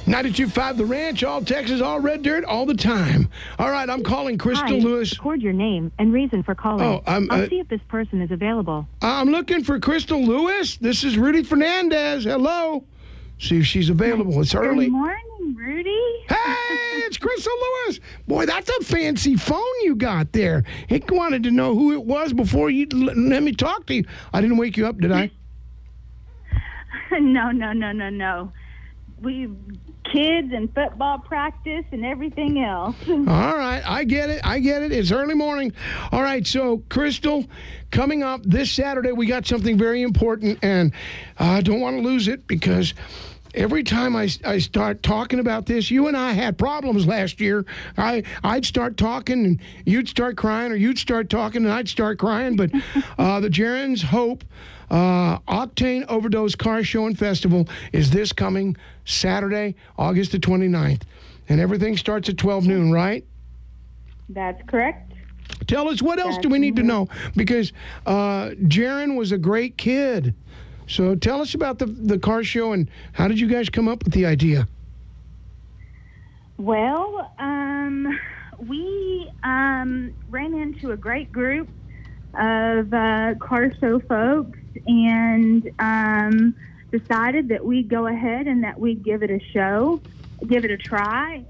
92.5 The Ranch, all Texas, all red dirt, all the time. All right, I'm calling Crystal Lewis. Record your name and reason for calling. I'll see if this person is available. I'm looking for Crystal Lewis. This is Rudy Fernandez. Hello. See if she's available. It's early. Good morning, Rudy. Hey, it's Crystal Lewis. Boy, that's a fancy phone you got there. He wanted to know who it was before you let me talk to you. I didn't wake you up, did I? No. We kids and football practice and everything else. All right, I get it. It's early morning. All right, so Crystal, coming up this Saturday, we got something very important, and I don't want to lose it because every time I start talking about this, you and I had problems last year. I'd start talking, and you'd start crying, or you'd start talking, and I'd start crying. But the Jaron's Hope Octane Overdose Car Show and Festival is this coming Saturday, August the 29th. And everything starts at 12 noon, right? That's correct. Tell us, what else do we need to know? Because Jaron was a great kid. So tell us about the car show, and how did you guys come up with the idea? Well, we ran into a great group of car show folks and decided that we'd go ahead and that we'd give it a try.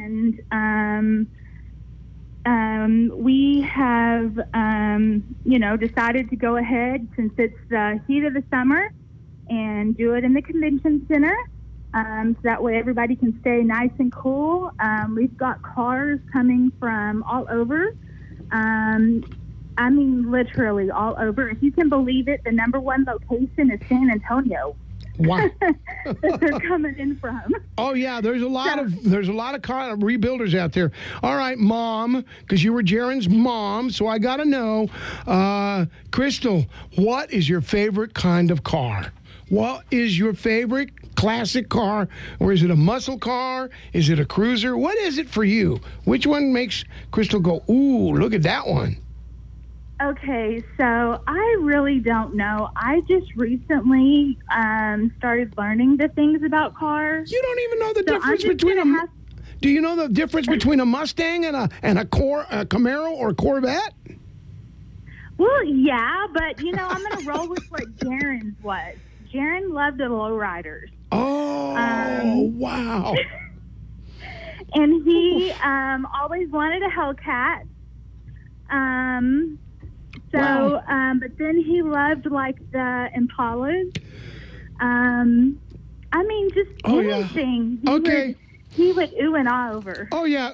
And we have, decided to go ahead, since it's the heat of the summer, and do it in the convention center. So that way everybody can stay nice and cool. We've got cars coming from all over. I mean, literally all over. If you can believe it, the number one location is San Antonio. Wow. That they're coming in from. Oh yeah, there's a lot of car rebuilders out there. All right, Mom, because you were Jaron's mom, so I got to know, Crystal, what is your favorite kind of car? What is your favorite classic car? Or is it a muscle car? Is it a cruiser? What is it for you? Which one makes Crystal go, ooh, look at that one? Okay, so I really don't know. I just recently started learning the things about cars. You don't even know the difference between Do you know the difference between a Mustang and a Camaro or Corvette? Well, yeah, but I'm going to roll with what Jaron's was. Jaron loved the lowriders. Oh, wow! And he always wanted a Hellcat. But then he loved like the Impalas. Just anything. Yeah. Okay. He would ooh and ah over. Oh, yeah.